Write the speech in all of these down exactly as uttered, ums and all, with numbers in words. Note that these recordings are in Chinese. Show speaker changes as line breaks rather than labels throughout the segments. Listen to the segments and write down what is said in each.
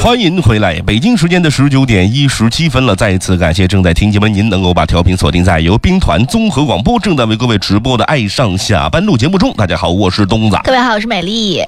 欢迎回来，北京时间的十九点一十七分了。再一次感谢正在听节目您能够把调频锁定在由兵团综合广播正在为各位直播的爱上下班路节目中。大家好，我是东子。
各位好，我是美丽。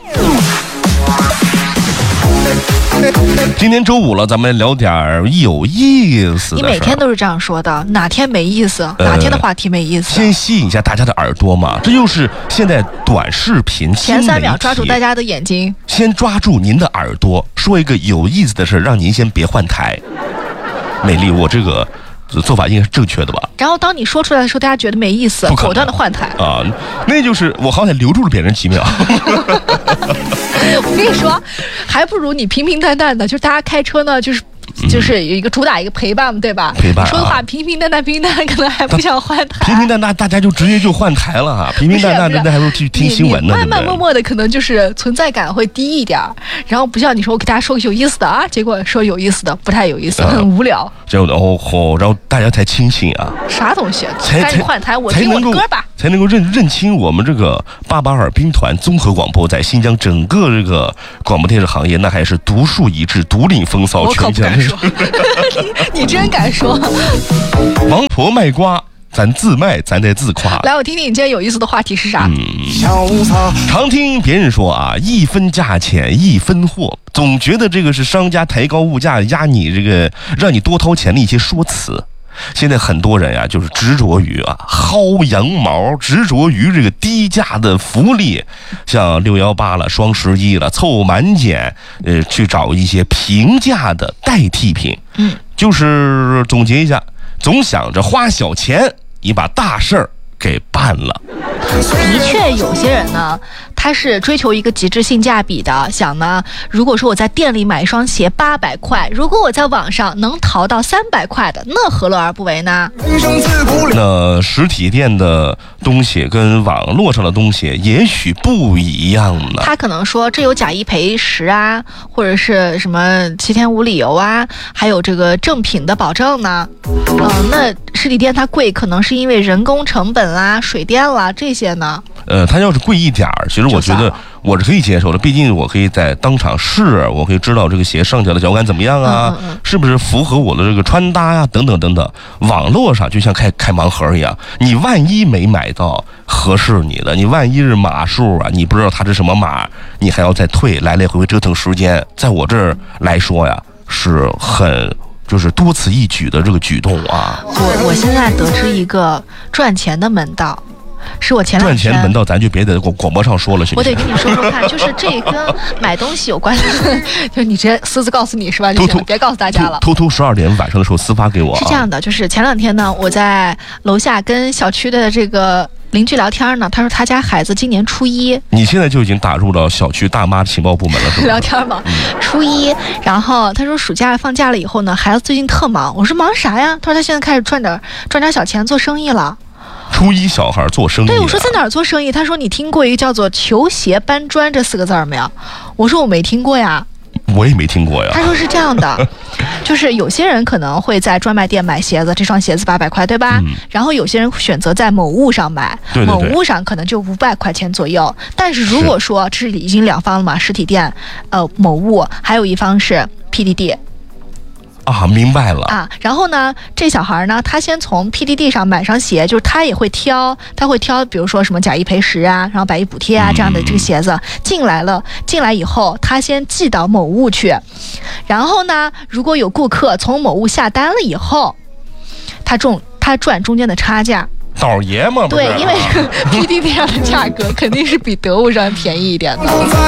今天周五了，咱们聊点有意思的事。
你每天都是这样说的，哪天没意思？哪天的话题没意思？
先吸引一下大家的耳朵嘛，这就是现在短视频
前三秒抓住大家的眼睛，
先抓住您的耳朵，说一个有意思的事，让您先别换台。美丽，我这个做法应该是正确的吧？
然后当你说出来的时候，大家觉得没意思，果断的换台
啊！那就是我好歹留住了别人几秒。
我跟你说，还不如你平平淡淡的，就是大家开车呢，就是。就是有一个主打一个陪伴嘛，对吧？
陪伴、啊、
说的话平平淡淡，平平淡淡，可能还不想换台。
平平淡淡，大家就直接就换台了哈。平平淡淡，人家还不去听新闻呢。
慢慢默默的，可能就是存在感会低一点，然后不像你说我给大家说个有意思的啊，结果说有意思的不太有意思，很无聊。
然后哦，然后大家才清醒啊。
啥东西？
才
赶紧换台，我听我的歌吧。
才能够认认清我们这个八八二兵团综合广播在新疆整个这个广播电视行业，那还是独树一帜、独领风骚。
我可不敢说。你, 你真敢说？
王婆卖瓜，咱自卖，咱再自夸。
来，我听听你今天有意思的话题是啥？
嗯，常听别人说啊，一分价钱一分货，总觉得这个是商家抬高物价，压你这个让你多掏钱的一些说辞。现在很多人呀、啊，就是执着于啊薅羊毛，执着于这个低价的福利，像六幺八了、双十一了，凑满减，呃，去找一些平价的代替品。
嗯，
就是总结一下，总想着花小钱，你把大事儿给办了。
的确，有些人呢，他是追求一个极致性价比的，想呢，如果说我在店里买一双鞋八百块，如果我在网上能淘到三百块的，那何乐而不为呢？
那实体店的东西跟网络上的东西也许不一样呢。
他可能说这有假一赔十啊，或者是什么七天无理由啊，还有这个正品的保证呢。嗯、呃，那实体店它贵，可能是因为人工成本啦、水电啦这些呢。
呃，它要是贵一点儿，其实我觉得我是可以接受的，毕竟我可以在当场试，我可以知道这个鞋上脚的脚感怎么样啊，嗯嗯嗯是不是符合我的这个穿搭呀、啊，等等等等。网络上就像开开盲盒一样，你万一没买到合适你的，你万一是码数啊，你不知道它是什么码，你还要再退，来来回回折腾时间，在我这儿来说呀，是很。就是多此一举的这个举动啊！
我我现在得知一个赚钱的门道，是我前两天
赚钱门道，咱就别在广广播上说了，行不行？
我得跟你说说看，就是这跟买东西有关的，就你直接私自告诉你是吧？就行了，别告诉大家了。
偷偷十二点晚上的时候私发给我、啊。
是这样的，就是前两天呢，我在楼下跟小区的这个邻居聊天呢，他说他家孩子今年初一。
你现在就已经打入到小区大妈情报部门了，是吧？
聊天嘛，嗯、初一，然后他说暑假放假了以后呢，孩子最近特忙。我说忙啥呀？他说他现在开始赚点赚点小钱做生意了。
初一小孩做生意、啊？
对，我说在哪儿做生意？他说你听过一个叫做球鞋搬砖这四个字没有？我说我没听过呀。
我也没听过呀。
他说是这样的，就是有些人可能会在专卖店买鞋子，这双鞋子八百块，对吧？嗯、然后有些人选择在某物上买，
对对对，
某物上可能就五百块钱左右。但是如果说这是已经两方了嘛，实体店，呃，某物，还有一方是 P D D。
啊，明白了
啊，然后呢，这小孩呢，他先从 P D D 上买上鞋，就是他也会挑，他会挑，比如说什么假一赔十啊，然后百亿补贴啊这样的这个鞋子进来了，进来以后，他先寄到某物去，然后呢，如果有顾客从某物下单了以后，他中他赚中间的差价。
倒爷嘛，
对，因为 P D D 上的价格肯定是比得物上便宜一点的，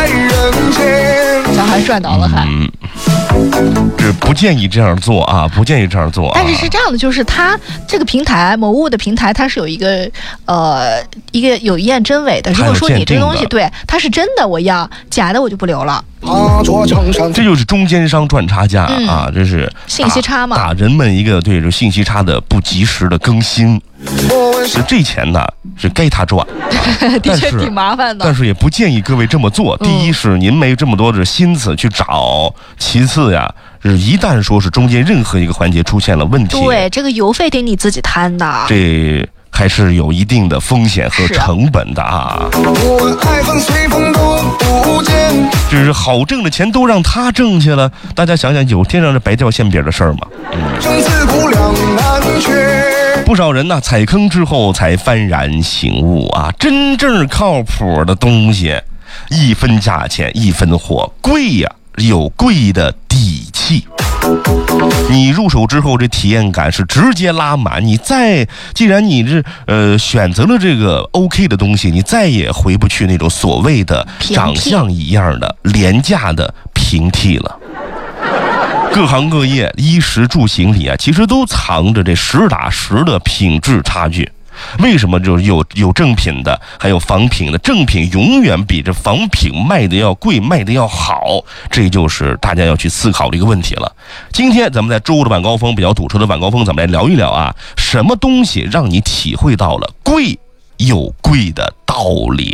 小孩赚到了还。
嗯，这不建议这样做啊，不建议这样做、啊。
但是是这样的，就是它这个平台某物的平台，它是有一个呃一个有验真伪的。如果说你这个东西对它是真的，我要假的我就不留了。
这就是中间商赚差价、嗯、啊，这是
信息差嘛，
打人们一个对这信息差的不及时的更新。是这钱呢是该他赚，
的确挺麻烦的，
但是也不建议各位这么做。第一是您没这么多的心思去找，其次呀，是一旦说是中间任何一个环节出现了问题，
对，这个邮费得你自己摊的，
这还是有一定的风险和成本的啊。 这是好挣的钱都让他挣去了，大家想想，有天上这白掉馅饼的事儿吗？嗯，不少人呢踩坑之后才幡然醒悟啊，真正靠谱的东西，一分价钱一分货，贵呀、啊、有贵的底气。你入手之后，这体验感是直接拉满。你再，既然你这呃选择了这个 OK 的东西，你再也回不去那种所谓的长相一样的廉价的平替了。各行各业，衣食住行里啊，其实都藏着这实打实的品质差距。为什么就是有有正品的，还有仿品的？正品永远比这仿品卖的要贵，卖的要好，这就是大家要去思考的一个问题了。今天咱们在周五的晚高峰，比较堵车的晚高峰，咱们来聊一聊啊，什么东西让你体会到了贵有贵的道理？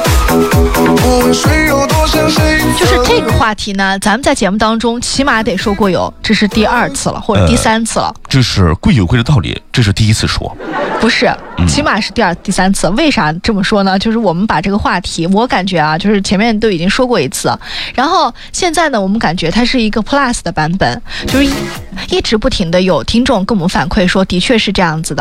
就是这个话题呢，咱们在节目当中起码得说过有，这是第二次了，或者第三次了。呃、
这是贵有贵的道理，这是第一次说。
不是，起码是第二、第三次。为啥这么说呢？就是我们把这个话题，我感觉啊，就是前面都已经说过一次，然后现在呢，我们感觉它是一个 plus 的版本，就是一直不停的有听众跟我们反馈说，的确是这样子的。